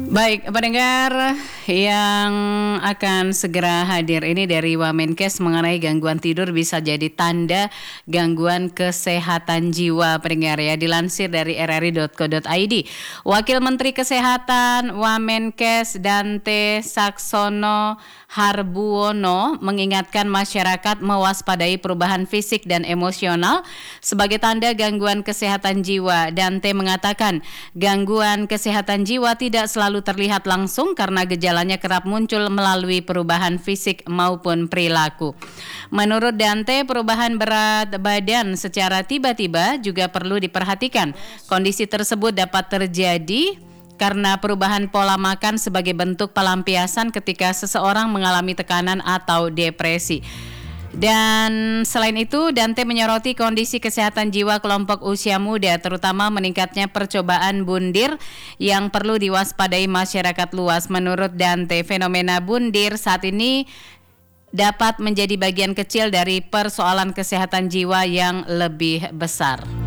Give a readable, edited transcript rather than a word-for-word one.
Baik, pendengar yang akan segera hadir ini dari Wamenkes mengenai gangguan tidur bisa jadi tanda gangguan kesehatan jiwa, pendengar ya, dilansir dari rri.co.id. Wakil Menteri Kesehatan Wamenkes Dante Saxono Harbuono mengingatkan masyarakat mewaspadai perubahan fisik dan emosional sebagai tanda gangguan kesehatan jiwa. Dante mengatakan gangguan kesehatan jiwa tidak selalu terlihat langsung karena gejalanya kerap muncul melalui perubahan fisik maupun perilaku. Menurut Dante, perubahan berat badan secara tiba-tiba juga perlu diperhatikan. Kondisi tersebut dapat terjadi karena perubahan pola makan sebagai bentuk pelampiasan ketika seseorang mengalami tekanan atau depresi. Dan selain itu, Dante menyoroti kondisi kesehatan jiwa kelompok usia muda, terutama meningkatnya percobaan bundir yang perlu diwaspadai masyarakat luas. Menurut Dante, fenomena bundir saat ini dapat menjadi bagian kecil dari persoalan kesehatan jiwa yang lebih besar.